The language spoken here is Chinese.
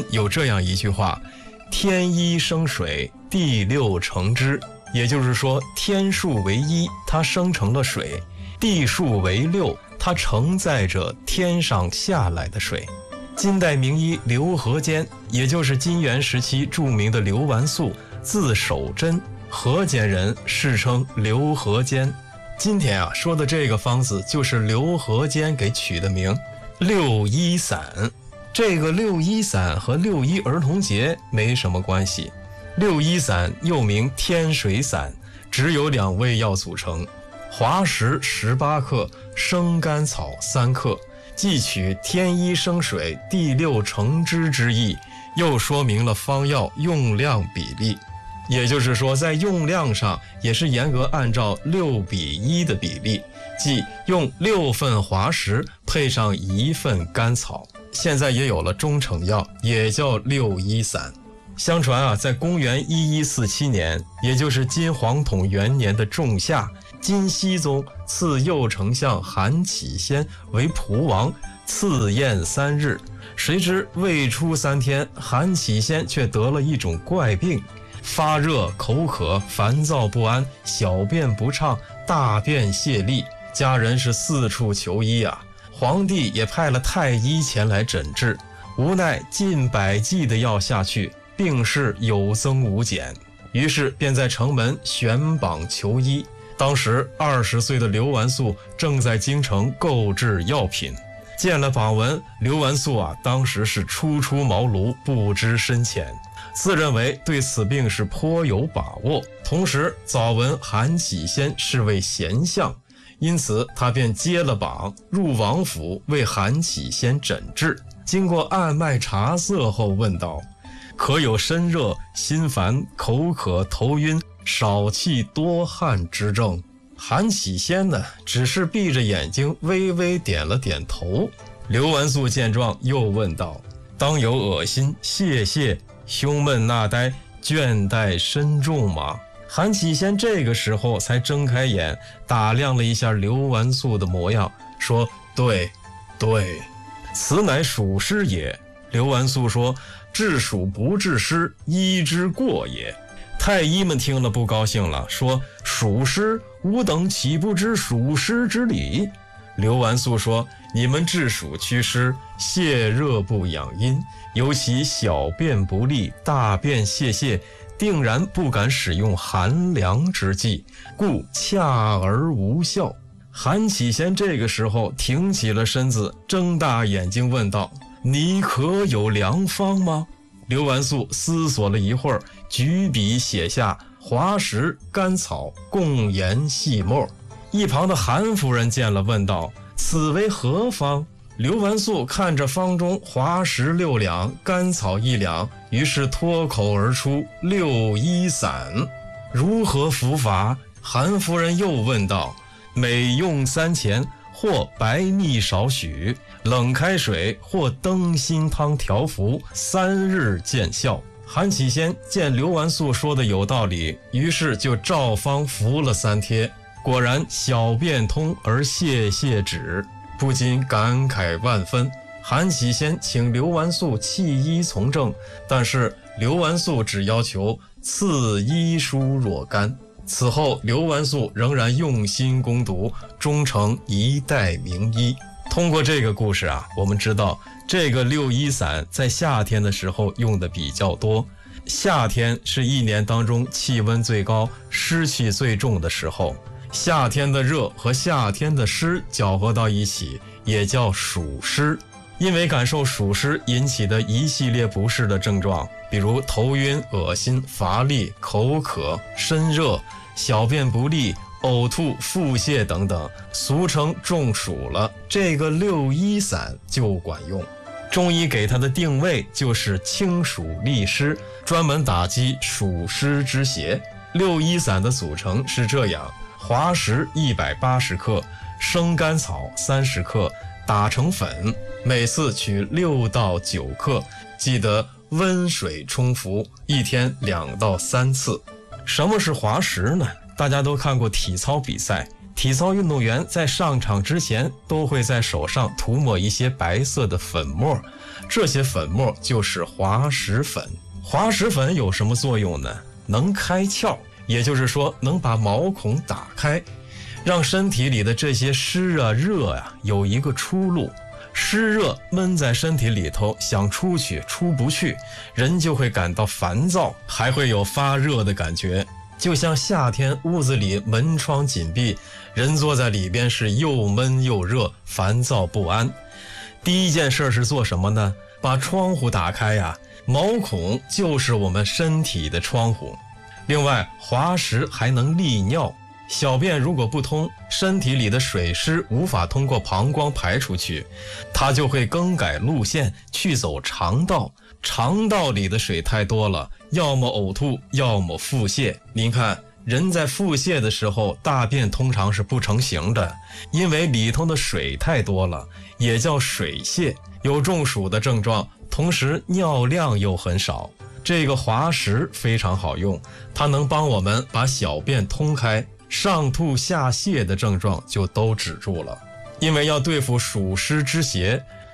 有这样一句话：天一生水，地六成之。也就是说，天数为一，它生成了水；地数为六，它承载着天上下来的水。金代名医刘和坚，也就是金元时期著名的刘完素，字守贞，河间人，世称刘和坚。今天说的这个方子就是刘和坚给取的名，六一散。这个六一散和六一儿童节没什么关系。六一散又名天水散，只有2味药组成，滑石18克，生甘草3克，既取天一生水，地六成之之意，又说明了方药用量比例。也就是说，在用量上也是严格按照6:1的比例，即用6份滑石配上1份甘草。现在也有了中成药，也叫六一散。相传在公元1147年，也就是金黄统元年的仲夏，金熙宗赐右丞相韩启先为蒲王，赐宴3日。谁知未出3天，韩启先却得了一种怪病，发热、口渴、烦躁不安，小便不畅，大便泄痢，家人是四处求医皇帝也派了太医前来诊治，无奈近100剂的药下去，病势有增无减，于是便在城门悬榜求医。当时20岁的刘完素正在京城购置药品，见了榜文，刘完素当时是初出茅庐，不知深浅，自认为对此病是颇有把握，同时早闻韩启先是位贤相，因此他便接了榜，入王府为韩启先诊治。经过按脉查色后问道：可有身热、心烦、口渴、头晕、少气多汗之症？韩启先只是闭着眼睛微微点了点头。刘完素见状又问道：当有恶心、泄泻、胸闷纳呆、倦怠深重吗？韩启先这个时候才睁开眼，打量了一下刘完素的模样，说：对，此乃属湿也。刘完素说：治暑不治湿，医之过也。太医们听了不高兴了，说：暑湿，吾等岂不知暑湿之理？刘完素说：你们治暑祛湿，泻热不养阴，尤其小便不利，大便泄泻，定然不敢使用寒凉之剂，故恰而无效。韩启先这个时候挺起了身子，睁大眼睛问道：你可有良方吗？刘完素思索了一会儿，举笔写下滑石、甘草、共研细末。一旁的韩夫人见了问道：此为何方？刘完素看着方中滑石6两，甘草1两，于是脱口而出：六一散。如何服法？韩夫人又问道：每用3钱，或白蜜少许，冷开水或灯心汤调服，3日见效。韩启先见刘完素说的有道理，于是就照方服了3贴，果然小便通而泄泻止，不禁感慨万分。韩启先请刘完素弃医从政，但是刘完素只要求赐医书若干。此后刘完素仍然用心攻读，终成一代名医。通过这个故事我们知道这个六一散在夏天的时候用的比较多。夏天是一年当中气温最高、湿气最重的时候，夏天的热和夏天的湿搅合到一起，也叫暑湿。因为感受暑湿引起的一系列不适的症状，比如头晕、恶心、乏力、口渴、身热、小便不利、呕吐、腹泻等等，俗称中暑了，这个六一散就管用。中医给它的定位就是清暑利湿，专门打击暑湿之邪。六一散的组成是这样：滑石180克，生甘草30克，打成粉，每次取6到9克，记得温水冲服，一天2到3次。什么是滑石呢？大家都看过体操比赛， 体操运动员在上场之前都会在手上涂抹一些白色的粉末，这些粉末就是滑石粉。滑石粉有什么作用呢？能开窍，也就是说能把毛孔打开，让身体里的这些湿啊热啊有一个出路。湿热闷在身体里头，想出去出不去，人就会感到烦躁，还会有发热的感觉。就像夏天屋子里门窗紧闭，人坐在里边是又闷又热，烦躁不安。第一件事是做什么呢？把窗户打开呀，毛孔就是我们身体的窗户。另外，滑石还能利尿，小便如果不通，身体里的水湿无法通过膀胱排出去，它就会更改路线去走肠道。肠道里的水太多了，要么呕吐，要么腹泻。您看，人在腹泻的时候，大便通常是不成形的，因为里头的水太多了，也叫水泻，有中暑的症状，同时尿量又很少。这个滑石非常好用，它能帮我们把小便通开，上吐下泻的症状就都止住了。因为要对付暑湿之邪，